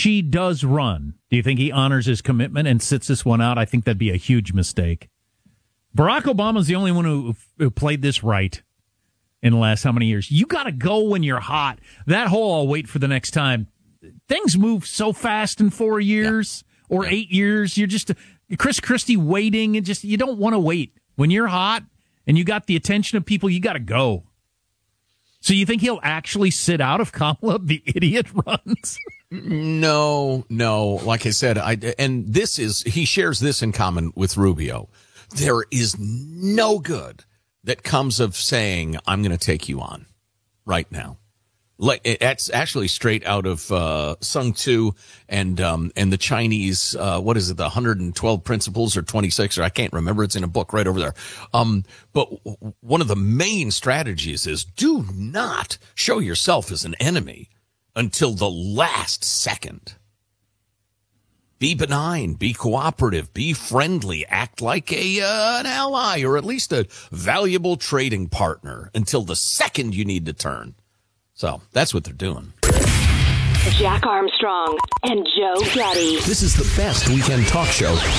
Xi does run, do you think he honors his commitment and sits this one out? I think that'd be a huge mistake. Barack Obama's the only one who played this right in the last how many years? You got to go when you're hot. That whole I'll wait for the next time. Things move so fast in 4 years or 8 years. You're just Chris Christie waiting and you don't want to wait. When you're hot and you got the attention of people, you got to go. So you think he'll actually sit out if Kamala, the idiot, runs? No. Like I said, he shares this in common with Rubio. There is no good that comes of saying, I'm going to take you on right now. Like it's actually straight out of Sun Tzu and the Chinese, what is it, the 112 principles or 26, or I can't remember. It's in a book right over there. But one of the main strategies is do not show yourself as an enemy until the last second. Be benign, be cooperative, be friendly, act like an ally or at least a valuable trading partner until the second you need to turn. So that's what they're doing. Jack Armstrong and Joe Getty. This is the best weekend talk show